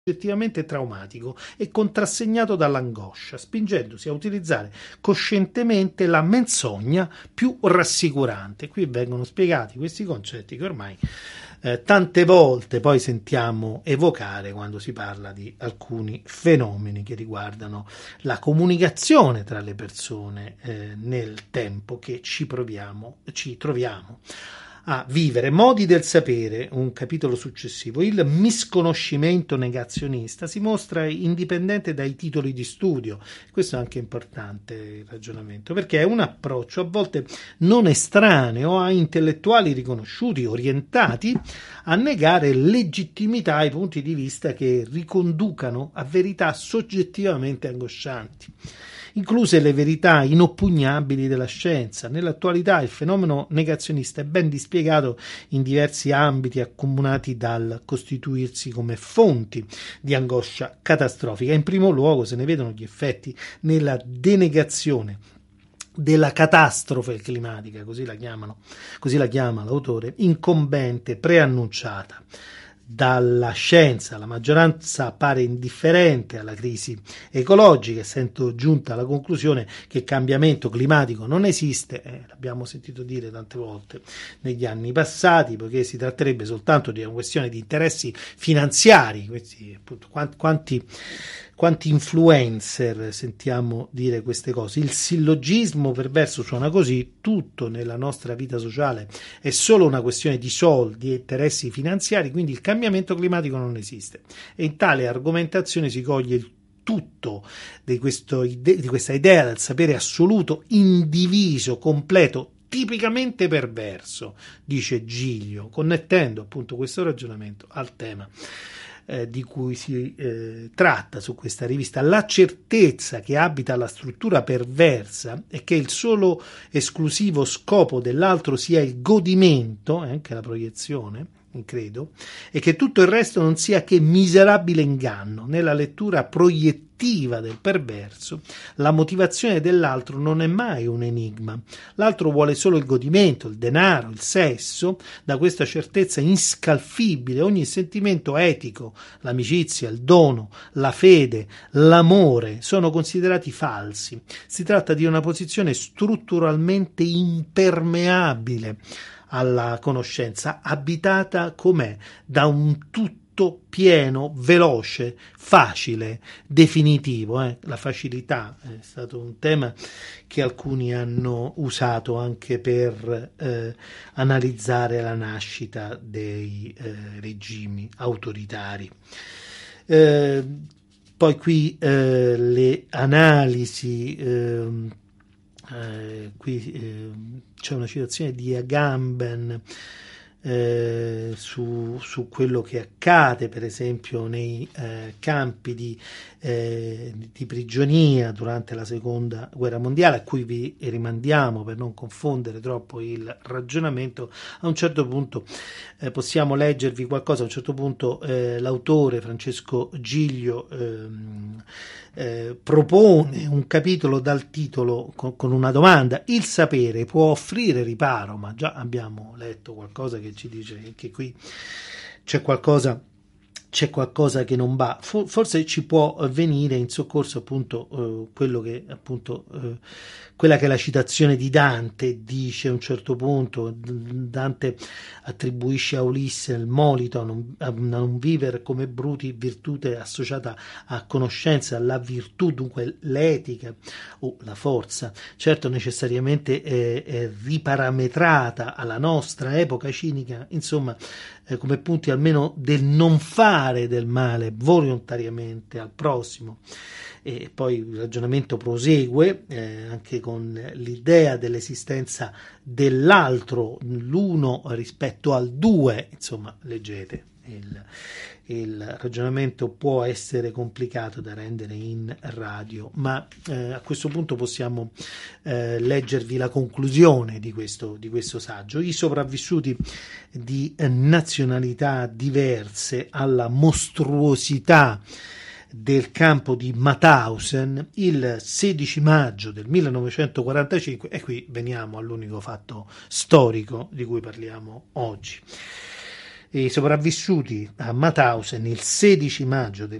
oggettivamente traumatico e contrassegnato dall'angoscia, spingendosi a utilizzare coscientemente la menzogna più rassicurante. Qui vengono spiegati questi concetti che ormai tante volte poi sentiamo evocare quando si parla di alcuni fenomeni che riguardano la comunicazione tra le persone nel tempo che ci troviamo a vivere. Modi del sapere, un capitolo successivo. Il misconoscimento negazionista si mostra indipendente dai titoli di studio. Questo è anche importante il ragionamento, perché è un approccio a volte non estraneo a intellettuali riconosciuti, orientati a negare legittimità ai punti di vista che riconducano a verità soggettivamente angoscianti, incluse le verità inoppugnabili della scienza. Nell'attualità il fenomeno negazionista è ben dispiegato in diversi ambiti accomunati dal costituirsi come fonti di angoscia catastrofica. In primo luogo se ne vedono gli effetti nella denegazione della catastrofe climatica, così la chiama l'autore, incombente, preannunciata dalla scienza. La maggioranza appare indifferente alla crisi ecologica, essendo giunta alla conclusione che il cambiamento climatico non esiste, l'abbiamo sentito dire tante volte negli anni passati, poiché si tratterebbe soltanto di una questione di interessi finanziari. Questi, appunto, quanti influencer sentiamo dire queste cose. Il sillogismo perverso suona così: tutto nella nostra vita sociale è solo una questione di soldi e interessi finanziari, quindi il cambiamento climatico non esiste. E in tale argomentazione si coglie il tutto di questa idea del sapere assoluto, indiviso, completo, tipicamente perverso, dice Giglio, connettendo appunto questo ragionamento al tema di cui si tratta su questa rivista. La certezza che abita la struttura perversa è che il solo esclusivo scopo dell'altro sia il godimento, anche la proiezione, credo, e che tutto il resto non sia che miserabile inganno. Nella lettura proiettiva del perverso, la motivazione dell'altro non è mai un enigma. L'altro vuole solo il godimento, il denaro, il sesso. Da questa certezza inscalfibile ogni sentimento etico, l'amicizia, il dono, la fede, l'amore sono considerati falsi. Si tratta di una posizione strutturalmente impermeabile alla conoscenza, abitata com'è da un tutto pieno, veloce, facile, definitivo. La facilità è stato un tema che alcuni hanno usato anche per analizzare la nascita dei regimi autoritari. Poi qui le analisi, qui c'è una citazione di Agamben su quello che accade per esempio nei campi di prigionia durante la seconda guerra mondiale, a cui vi rimandiamo per non confondere troppo il ragionamento. A un certo punto possiamo leggervi qualcosa. A un certo punto l'autore Francesco Giglio propone un capitolo dal titolo con una domanda: il sapere può offrire riparo? Ma già abbiamo letto qualcosa che ci dice che qui c'è qualcosa che non va. Forse ci può venire in soccorso appunto quello che appunto quella che è la citazione di Dante. Dice a un certo punto, Dante attribuisce a Ulisse il molito a non vivere come bruti, virtute associata a conoscenza, alla virtù, dunque l'etica o la forza, certo necessariamente è riparametrata alla nostra epoca cinica, insomma, come punti almeno del non fare del male volontariamente al prossimo. E poi il ragionamento prosegue anche con l'idea dell'esistenza dell'altro, l'uno rispetto al due. Insomma, leggete, il ragionamento può essere complicato da rendere in radio, ma a questo punto possiamo leggervi la conclusione di questo saggio. I sopravvissuti di nazionalità diverse alla mostruosità del campo di Mauthausen il 16 maggio del 1945, e qui veniamo all'unico fatto storico di cui parliamo oggi. I sopravvissuti a Mauthausen il 16 maggio del